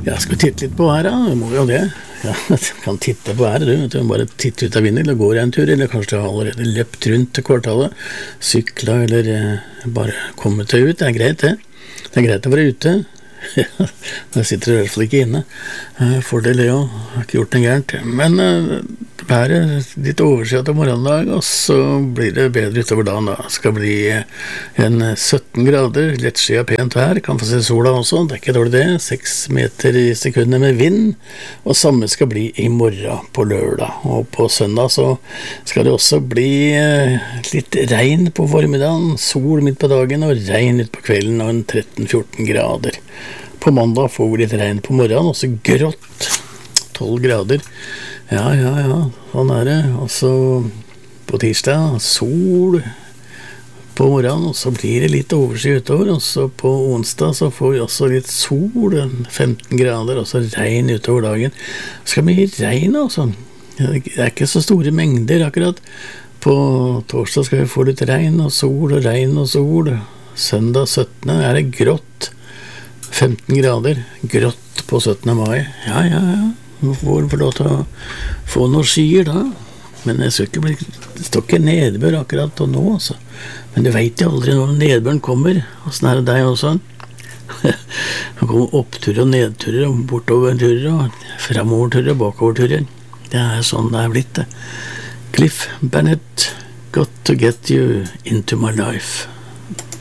Ja, skal vi titte litt på været da? Vi må jo det. Ja, du kan titte på været, du. Vet du. Bare titte ut av vinduet, eller går en tur, eller kanskje du har allerede løpt rundt til kvartalet, sykla, eller bare kommet deg ut. Det er greit, det. Det er greit å være ute. Ja, da sitter du i hvert fall ikke inne. Fordel det jo, har ikke gjort noe gærent. Men været litt overskyet til morgendag, og så blir det bedre utover dagen da. Det skal bli en 17 grader, lettskyet pent vær, kan få se sola også, det er ikke dårlig det, 6 meter i sekundet med vind, og samme skal bli i morgen på lørdag. Og på søndag så skal det også bli litt regn på formiddagen, sol midt på dagen, og regn ut på kvelden, og en 13-14 grader. På mandag får vi litt regn på morgenen, også grått, 12 grader. Ja, sånn er det. Og så på tirsdag, sol på morgenen, og så blir det litt overskyet utover. Og så på onsdag så får vi også litt sol, 15 grader, og så regn utover dagen. Det skal bli regn altså. Det er ikke så store mengder akkurat. På torsdag skal vi få litt regn og sol, og regn og sol. Søndag 17. er det grått. 15 grader, grått på 17. mai. Ja. Nå får vi lov til å få noen skyer da. Men det står ikke nedbør akkurat og nå, altså. Men du vet jo aldri når nedbøren kommer. Hvordan er det deg også? Det kommer oppturer og nedturer, og bortoverturer, og fremoverturer, og bakoverturer. Det er sånn det er blitt det. Cliff Bennett, Got to Get You Into My Life.